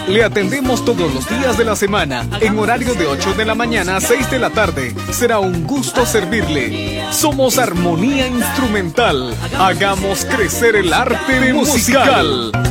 Le atendemos todos los días de la semana, en horario de 8 de la mañana a 6 de la tarde. Será un gusto servirle. Somos Armonía Instrumental. Hagamos crecer el arte musical.